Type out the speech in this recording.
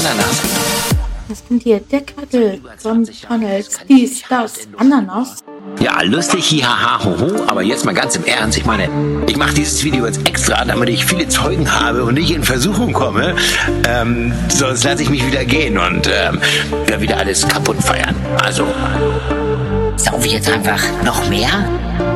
Ananas. Was sind hier? Deckel von McDonald's, dies, das, Ananas. Ja, lustig, hihaha, hoho, aber jetzt mal ganz im Ernst. Ich meine, ich mache dieses Video jetzt extra, damit ich viele Zeugen habe und nicht in Versuchung komme. Sonst lasse ich mich wieder gehen und wieder alles kaputt feiern. Also, Saufe ich jetzt einfach noch mehr?